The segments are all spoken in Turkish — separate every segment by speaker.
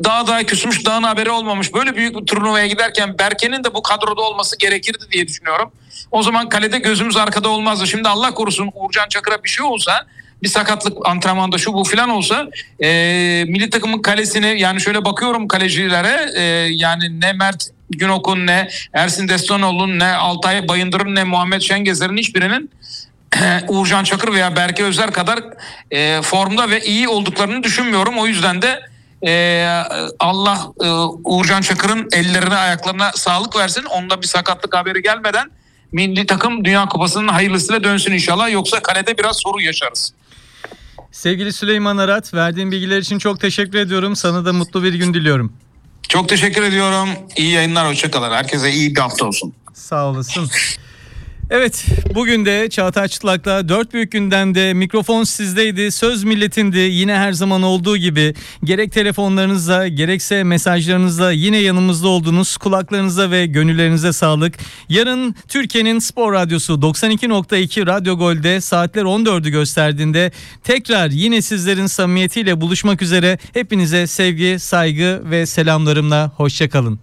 Speaker 1: Dağ küsmüş, dağın haberi olmamış. Böyle büyük bir turnuvaya giderken Berke'nin de bu kadroda olması gerekirdi diye düşünüyorum. O zaman kalede gözümüz arkada olmazdı. Şimdi Allah korusun Uğurcan Çakır'a bir şey olsa, bir sakatlık antrenmanda şu bu filan olsa milli takımın kalesini, yani şöyle bakıyorum kalecilere, yani ne Mert Günok'un, ne Ersin Destanoğlu'nun, ne Altay Bayındır'ın, ne Muhammed Şengezer'in hiçbirinin Uğurcan Çakır veya Berke Özer kadar formda ve iyi olduklarını düşünmüyorum. O yüzden de Allah Uğurcan Çakır'ın ellerine ayaklarına sağlık versin. Onda bir sakatlık haberi gelmeden milli takım Dünya Kupası'nın hayırlısıyla dönsün inşallah. Yoksa kalede biraz sorun yaşarız.
Speaker 2: Sevgili Süleyman Arat, verdiğin bilgiler için çok teşekkür ediyorum. Sana da mutlu bir gün diliyorum.
Speaker 1: Çok teşekkür ediyorum. İyi yayınlar, hoşçakalın. Herkese iyi bir hafta olsun.
Speaker 2: Sağ olasın. Evet, bugün de Çağatay Çıtlak'la 4 büyük gündemde mikrofon sizdeydi, söz milletindi. Yine her zaman olduğu gibi gerek telefonlarınızla gerekse mesajlarınızla yine yanımızda oldunuz. Kulaklarınıza ve gönüllerinize sağlık. Yarın Türkiye'nin Spor Radyosu 92.2 Radyo Gol'de saatler 14'ü gösterdiğinde tekrar yine sizlerin samimiyetiyle buluşmak üzere. Hepinize sevgi, saygı ve selamlarımla hoşçakalın.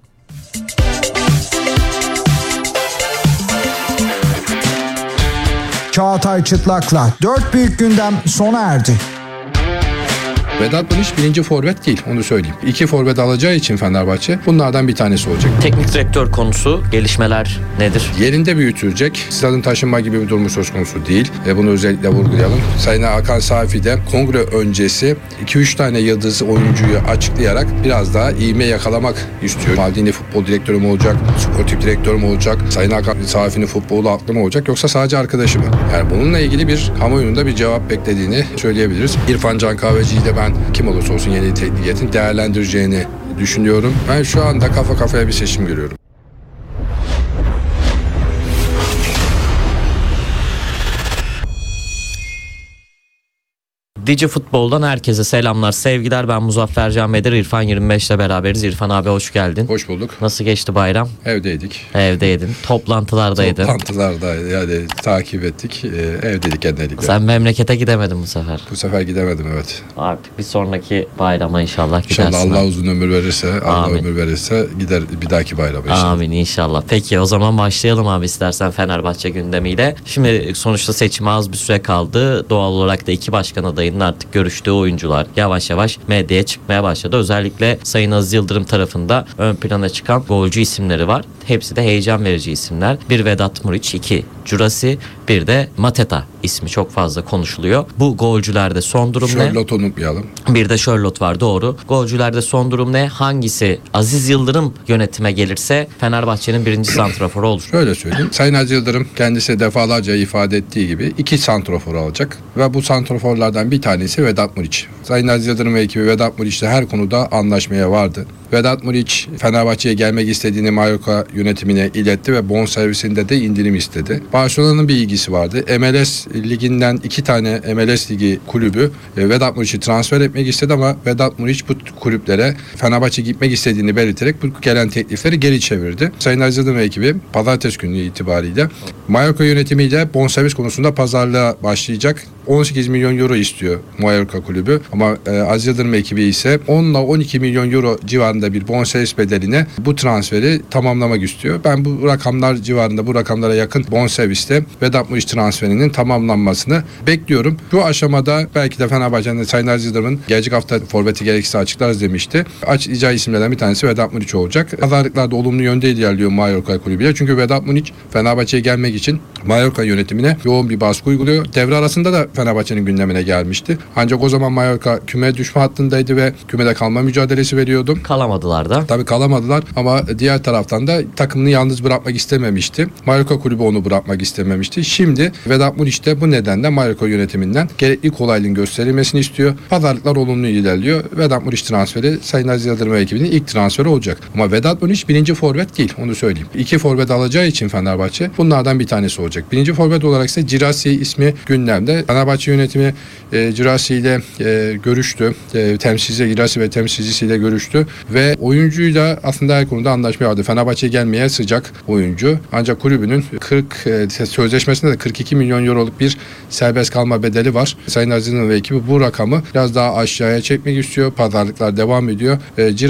Speaker 3: Çağatay Çıtlak'la 4 büyük gündem sona erdi.
Speaker 4: Vedat Muriç birinci forvet değil, onu söyleyeyim. 2 forvet alacağı için Fenerbahçe bunlardan bir tanesi olacak.
Speaker 5: Teknik direktör konusu, gelişmeler nedir?
Speaker 4: Yerinde büyütülecek. Stadın taşınma gibi bir durumu söz konusu değil. Bunu özellikle vurgulayalım. Sayın Hakan Safi de kongre öncesi 2-3 tane yıldız oyuncuyu açıklayarak biraz daha ivme yakalamak istiyor. Maldini futbol direktörü mü olacak, sportif direktör mü olacak, Sayın Hakan Safi'nin futbolu aklı mı olacak, yoksa sadece arkadaşı mı? Yani bununla ilgili bir kamuoyunda bir cevap beklediğini söyleyebiliriz. İrfan Can Kahveci'yi de ben kim olursa olsun yeni teknik heyetin değerlendireceğini düşünüyorum. Ben şu anda kafa kafaya bir seçim görüyorum.
Speaker 5: Dici Futbol'dan herkese selamlar, sevgiler. Ben Muzaffer Can Bedir, İrfan 25 ile beraberiz. İrfan abi hoş geldin.
Speaker 4: Hoş bulduk.
Speaker 5: Nasıl geçti bayram?
Speaker 4: Evdeydik.
Speaker 5: Evdeydin. Toplantılardaydın.
Speaker 4: Toplantılardaydı. Yani takip ettik. Evdeydik genellikle.
Speaker 5: Sen memlekete gidemedin bu sefer.
Speaker 4: Bu sefer gidemedim, evet.
Speaker 5: Artık bir sonraki bayrama inşallah gidersin.
Speaker 4: İnşallah Allah uzun ömür verirse, Allah
Speaker 5: Amin.
Speaker 4: ömür verirse gider bir dahaki bayrama inşallah.
Speaker 5: Amin inşallah. Peki o zaman başlayalım abi istersen Fenerbahçe gündemiyle. Şimdi sonuçta seçime az bir süre kaldı. Doğal olarak da iki başkan adayının artık görüştüğü oyuncular yavaş yavaş medyaya çıkmaya başladı. Özellikle Sayın Aziz Yıldırım tarafında ön plana çıkan golcü isimleri var. Hepsi de heyecan verici isimler. Bir Vedat Muriç, 2 Curasi, bir de Mateta ismi çok fazla konuşuluyor. Bu golcülerde son durum ne?
Speaker 4: Charlotte unutmayalım.
Speaker 5: Bir de Charlotte var, doğru. Golcülerde son durum ne? Hangisi Aziz Yıldırım yönetime gelirse Fenerbahçe'nin birinci santraforu olur?
Speaker 4: Şöyle söyleyeyim. Sayın Aziz Yıldırım kendisi defalarca ifade ettiği gibi 2 santrafor alacak ve bu santraforlardan bir tanesi Vedat Muriç. Sayın Aziz Yıldırım ve ekibi Vedat Muriç'le her konuda anlaşmaya vardı. Vedat Muriç Fenerbahçe'ye gelmek istediğini Mallorca yönetimine iletti ve bonservisinde de indirim istedi. Barcelona'nın bir ilgisi vardı. MLS liginden 2 tane MLS ligi kulübü Vedat Muriç'i transfer etmek istedi ama Vedat Muriç bu kulüplere Fenerbahçe gitmek istediğini belirterek bu gelen teklifleri geri çevirdi. Sayın Aziz Yıldırım ve ekibi pazartesi günü itibariyle Mallorca yönetimiyle bonservis konusunda pazarlığa başlayacak. 18 milyon euro istiyor Mallorca kulübü ama Aziz Yıldırım ekibi ise 10 ile 12 milyon euro civarında bir bonservis bedeline bu transferi tamamlamak istiyor. Ben bu rakamlar civarında, bu rakamlara yakın bonserviste Vedat Muriç transferinin tamamlanmasını bekliyorum. Bu aşamada belki de Fenerbahçe'nin Sayın Aziz Yıldırım'ın gelecek hafta forveti gerekirse açıklarız demişti. Açıklayacağı isimlerden bir tanesi Vedat Muriç olacak. Pazarlıklar da olumlu yönde ilerliyor Mallorca kulübüyle. Çünkü Vedat Muriç Fenerbahçe'ye gelmek için Mallorca yönetimine yoğun bir baskı uyguluyor. Devre arasında da Fenerbahçe'nin gündemine gelmişti. Ancak o zaman Mallorca küme düşme hattındaydı ve kümede kalma mücadelesi veriyordu.
Speaker 5: Kalamadılar da.
Speaker 4: Tabii kalamadılar ama diğer taraftan da takımını yalnız bırakmak istememişti. Mallorca kulübü onu bırakmak istememişti. Şimdi Vedat Muriç de bu nedenle Mallorca yönetiminden gerekli kolaylığın gösterilmesini istiyor. Pazarlıklar olumlu ilerliyor. Vedat Muriç transferi Sayın Aziz Yıldırım ve ekibinin ilk transferi olacak. Ama Vedat Muriç birinci forvet değil, onu söyleyeyim. 2 forvet alacağı için Fenerbahçe bunlardan bir tanesi olacak. Birinci forvet olarak ise Girassi ismi gündemde. Fenerbahçe yönetimi Girassi ile görüştü. Girassi ve temsilcisiyle görüştü ve oyuncuyla aslında her konuda anlaşma vardı. Fenerbahçe'ye gelmeye sıcak oyuncu. Ancak kulübünün sözleşmesinde de 42 milyon euroluk bir serbest kalma bedeli var. Sayın Aziz'in ve ekibi bu rakamı biraz daha aşağıya çekmek istiyor. Pazarlıklar devam ediyor.